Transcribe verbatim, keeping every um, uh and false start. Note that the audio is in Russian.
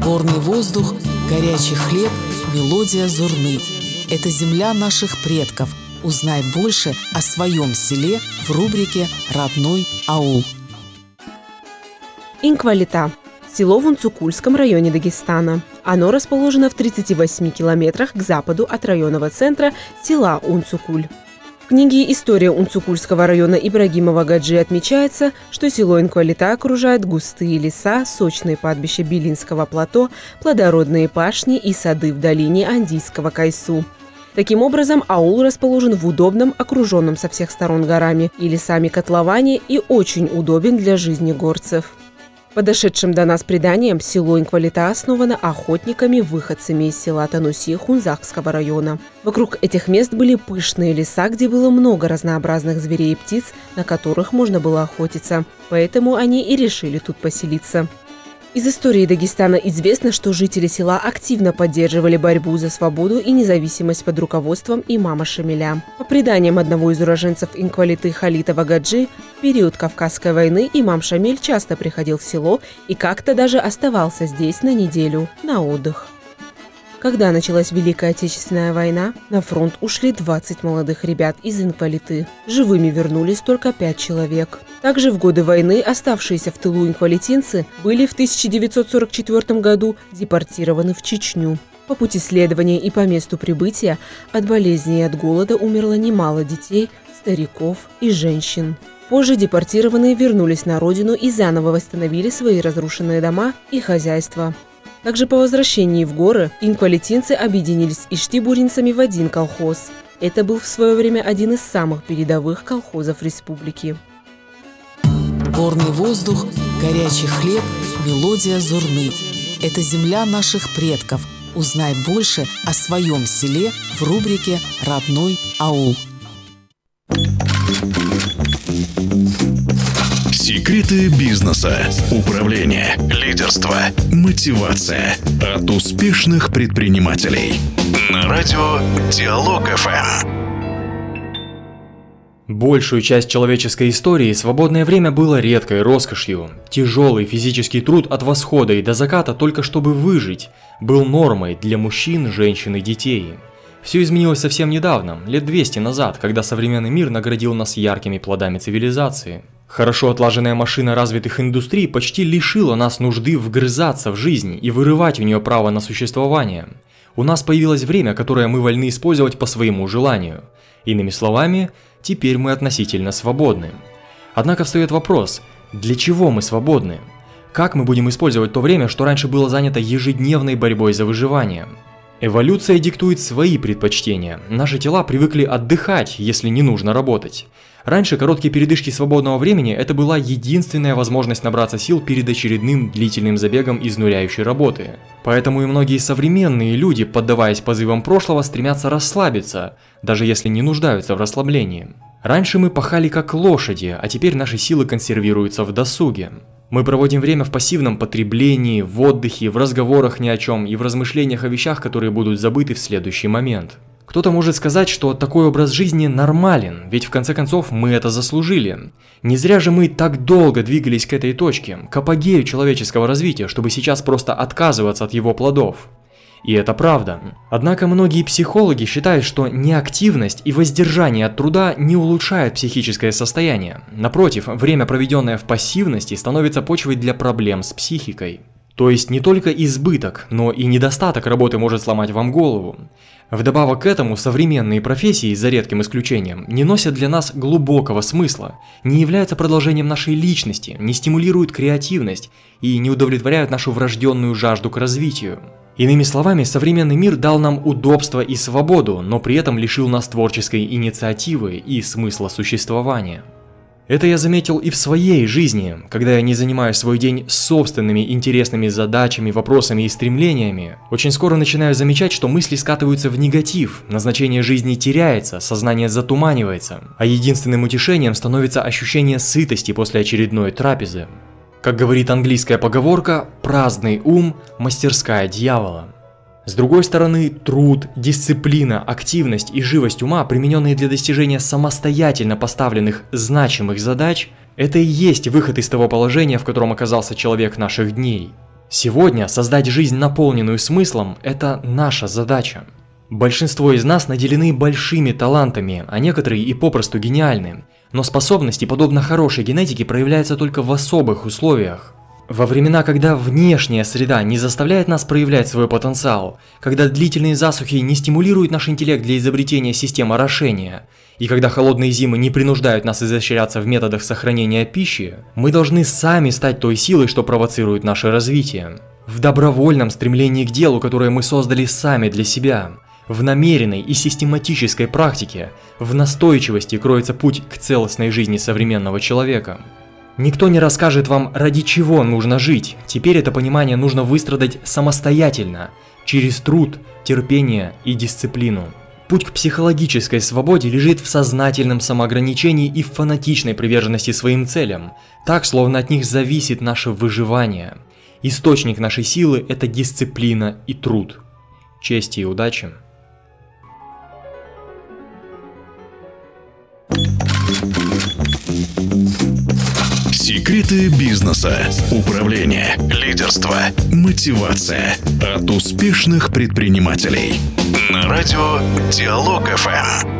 Горный воздух, горячий хлеб, мелодия зурны. Это земля наших предков. Узнай больше о своем селе в рубрике «Родной аул». Инквалита. Село в Унцукульском районе Дагестана. Оно расположено в тридцати восьми километрах к западу от районного центра села Унцукуль. В книге «История Унцукульского района» Ибрагимова Гаджи отмечается, что село Инквалита окружает густые леса, сочные падбища Белинского плато, плодородные пашни и сады в долине Андийского Кайсу. Таким образом, аул расположен в удобном, окруженном со всех сторон горами и лесами котловане и очень удобен для жизни горцев. По дошедшим до нас преданиям, село Инквалита основано охотниками-выходцами из села Тануси Хунзакского района. Вокруг этих мест были пышные леса, где было много разнообразных зверей и птиц, на которых можно было охотиться. Поэтому они и решили тут поселиться. Из истории Дагестана известно, что жители села активно поддерживали борьбу за свободу и независимость под руководством имама Шамиля. По преданиям одного из уроженцев Инквалиты Халитова Гаджи, в период Кавказской войны имам Шамиль часто приходил в село и как-то даже оставался здесь на неделю на отдых. Когда началась Великая Отечественная война, на фронт ушли двадцать молодых ребят из Инквалиты. Живыми вернулись только пять человек. Также в годы войны оставшиеся в тылу инквалитинцы были в тысяча девятьсот сорок четвёртом году депортированы в Чечню. По пути следования и по месту прибытия от болезни и от голода умерло немало детей, стариков и женщин. Позже депортированные вернулись на родину и заново восстановили свои разрушенные дома и хозяйства. Также по возвращении в горы инквалитинцы объединились с иштибуринцами в один колхоз. Это был в свое время один из самых передовых колхозов республики. Горный воздух, горячий хлеб, мелодия зурны. Это земля наших предков. Узнай больше о своем селе в рубрике «Родной аул». Секреты бизнеса, управления, лидерства, мотивация от успешных предпринимателей. На радио Диалог-ФМ. Большую часть человеческой истории свободное время было редкой роскошью. Тяжелый физический труд от восхода и до заката только чтобы выжить был нормой для мужчин, женщин и детей. Все изменилось совсем недавно, лет двести назад, когда современный мир наградил нас яркими плодами цивилизации. Хорошо отлаженная машина развитых индустрий почти лишила нас нужды вгрызаться в жизнь и вырывать у нее право на существование. У нас появилось время, которое мы вольны использовать по своему желанию. Иными словами, теперь мы относительно свободны. Однако встает вопрос, для чего мы свободны? Как мы будем использовать то время, что раньше было занято ежедневной борьбой за выживание? Эволюция диктует свои предпочтения. Наши тела привыкли отдыхать, если не нужно работать. Раньше короткие передышки свободного времени – это была единственная возможность набраться сил перед очередным длительным забегом изнуряющей работы. Поэтому и многие современные люди, поддаваясь позывам прошлого, стремятся расслабиться, даже если не нуждаются в расслаблении. Раньше мы пахали как лошади, а теперь наши силы консервируются в досуге. Мы проводим время в пассивном потреблении, в отдыхе, в разговорах ни о чем и в размышлениях о вещах, которые будут забыты в следующий момент. Кто-то может сказать, что такой образ жизни нормален, ведь в конце концов мы это заслужили. Не зря же мы так долго двигались к этой точке, к апогею человеческого развития, чтобы сейчас просто отказываться от его плодов. И это правда. Однако многие психологи считают, что неактивность и воздержание от труда не улучшают психическое состояние. Напротив, время, проведенное в пассивности, становится почвой для проблем с психикой. То есть не только избыток, но и недостаток работы может сломать вам голову. Вдобавок к этому, современные профессии, за редким исключением, не носят для нас глубокого смысла, не являются продолжением нашей личности, не стимулируют креативность и не удовлетворяют нашу врожденную жажду к развитию. Иными словами, современный мир дал нам удобство и свободу, но при этом лишил нас творческой инициативы и смысла существования. Это я заметил и в своей жизни, когда я не занимаю свой день собственными интересными задачами, вопросами и стремлениями. Очень скоро начинаю замечать, что мысли скатываются в негатив, назначение жизни теряется, сознание затуманивается, а единственным утешением становится ощущение сытости после очередной трапезы. Как говорит английская поговорка, праздный ум – мастерская дьявола. С другой стороны, труд, дисциплина, активность и живость ума, примененные для достижения самостоятельно поставленных значимых задач, это и есть выход из того положения, в котором оказался человек наших дней. Сегодня создать жизнь, наполненную смыслом, это наша задача. Большинство из нас наделены большими талантами, а некоторые и попросту гениальны. Но способности, подобно хорошей генетике, проявляются только в особых условиях. Во времена, когда внешняя среда не заставляет нас проявлять свой потенциал, когда длительные засухи не стимулируют наш интеллект для изобретения систем орошения, и когда холодные зимы не принуждают нас изощряться в методах сохранения пищи, мы должны сами стать той силой, что провоцирует наше развитие. В добровольном стремлении к делу, которое мы создали сами для себя, в намеренной и систематической практике, в настойчивости кроется путь к целостной жизни современного человека. Никто не расскажет вам, ради чего нужно жить. Теперь это понимание нужно выстрадать самостоятельно, через труд, терпение и дисциплину. Путь к психологической свободе лежит в сознательном самоограничении и в фанатичной приверженности своим целям, так, словно от них зависит наше выживание. Источник нашей силы – это дисциплина и труд. Чести и удачи! Секреты бизнеса, управления, лидерства, мотивация от успешных предпринимателей. На радио Диалог эф эм.